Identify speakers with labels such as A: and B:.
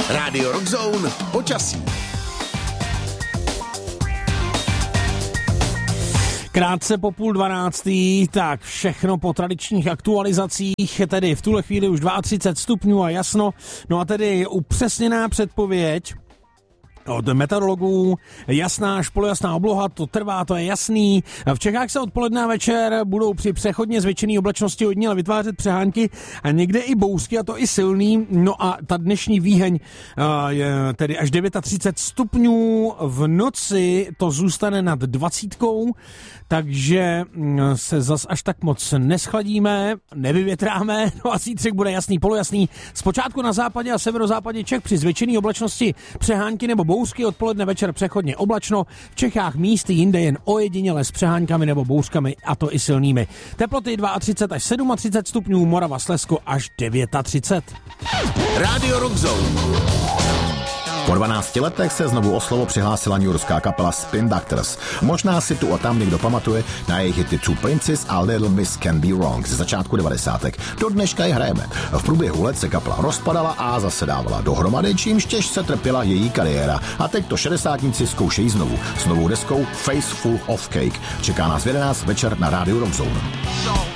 A: Rádio Rockzone počasí.
B: Krátce po 11:30, tak všechno po tradičních aktualizacích, tedy v tuhle chvíli už 32 stupňů a jasno, no a tedy upřesněná předpověď od meteorologů, jasná až polojasná obloha, to trvá, to je jasný. V Čechách se odpoledne a večer budou při přechodně zvětšené oblačnosti hodně vytvářet přehánky a někde i bouřky, a to i silný. No a ta dnešní výheň je tedy až 39 stupňů, v noci to zůstane nad 20, takže se zas až tak moc neschladíme, nevyvětráme, no a zítřek bude jasný, polojasný. Zpočátku na západě a severozápadě Čech při zvětšené oblačnosti přehánky nebo bouřky, odpoledne večer přechodně oblačno, v Čechách místy jinde jen ojediněle s přehánkami nebo bouřkami, a to i silnými. Teploty 32 až 37 stupňů, Morava, Slezsko až 39.
A: Rádio Rockzone.
C: Po 12 letech se znovu o slovo přihlásila newyorská kapela Spin Doctors. Možná si tu a tam někdo pamatuje na jejich hity Two Princes a Little Miss Can Be Wrong ze začátku 90. Do dneška je hrajeme. V průběhu let se kapela rozpadala a zase dávala dohromady, čímž těžce trpěla její kariéra. A teď to šedesátníci zkoušejí znovu. S novou deskou Face Full of Cake. Čeká nás v 11 večer na Rádiu Rockzone.